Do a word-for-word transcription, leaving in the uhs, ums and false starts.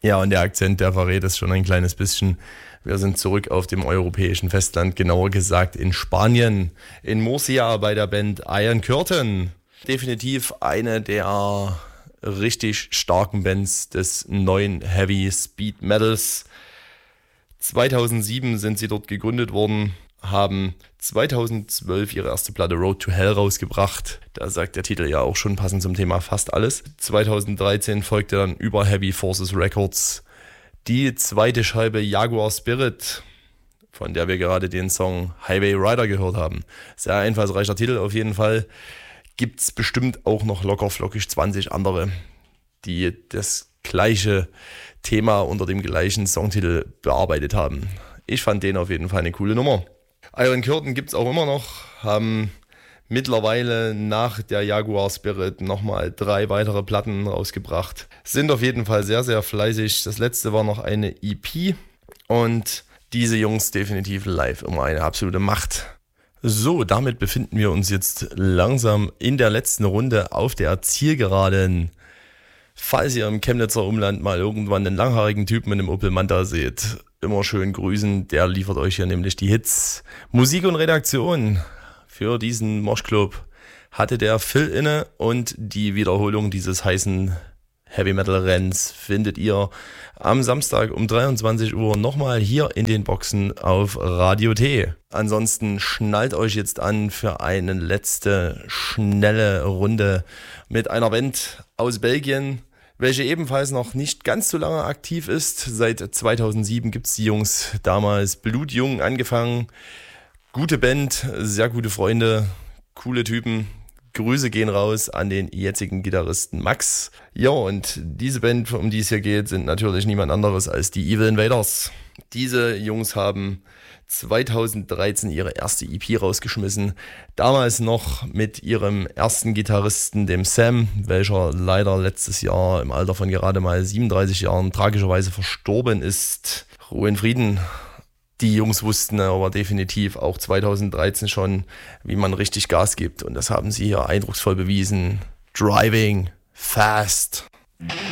Ja, und der Akzent, der verrät es schon ein kleines bisschen. Wir sind zurück auf dem europäischen Festland, genauer gesagt in Spanien, in Murcia bei der Band Iron Curtain. Definitiv eine der richtig starken Bands des neuen Heavy Speed Metals. zweitausendsieben sind sie dort gegründet worden, haben zweitausendzwölf ihre erste Platte Road to Hell rausgebracht. Da sagt der Titel ja auch schon passend zum Thema fast alles. zweitausenddreizehn folgte dann über Heavy Forces Records die zweite Scheibe Jaguar Spirit, von der wir gerade den Song Highway Rider gehört haben. Sehr einfallsreicher Titel auf jeden Fall. Gibt's bestimmt auch noch locker flockig zwanzig andere, die das gleiche Thema unter dem gleichen Songtitel bearbeitet haben. Ich fand den auf jeden Fall eine coole Nummer. Iron Curtain gibt's auch immer noch, haben mittlerweile nach der Jaguar Spirit nochmal drei weitere Platten rausgebracht. Sind auf jeden Fall sehr, sehr fleißig. Das letzte war noch eine E P und diese Jungs definitiv live immer eine absolute Macht. So, damit befinden wir uns jetzt langsam in der letzten Runde auf der Zielgeraden. Falls ihr im Chemnitzer Umland mal irgendwann einen langhaarigen Typen mit einem Opel Manta seht, immer schön grüßen, der liefert euch hier nämlich die Hits. Musik und Redaktion für diesen Moshclub hatte der Phil inne und die Wiederholung dieses heißen Heavy Metal Renns findet ihr am Samstag um dreiundzwanzig Uhr nochmal hier in den Boxen auf Radio T. Ansonsten schnallt euch jetzt an für eine letzte schnelle Runde mit einer Band aus Belgien, welche ebenfalls noch nicht ganz so lange aktiv ist. Seit zweitausendsieben gibt es die Jungs, damals blutjung angefangen. Gute Band, sehr gute Freunde, coole Typen. Grüße gehen raus an den jetzigen Gitarristen Max. Ja, und diese Band, um die es hier geht, sind natürlich niemand anderes als die Evil Invaders. Diese Jungs haben zweitausenddreizehn ihre erste E P rausgeschmissen. Damals noch mit ihrem ersten Gitarristen, dem Sam, welcher leider letztes Jahr im Alter von gerade mal siebenunddreißig Jahren tragischerweise verstorben ist. Ruhe in Frieden. Die Jungs wussten aber definitiv auch zweitausenddreizehn schon, wie man richtig Gas gibt. Und das haben sie hier eindrucksvoll bewiesen. Driving fast.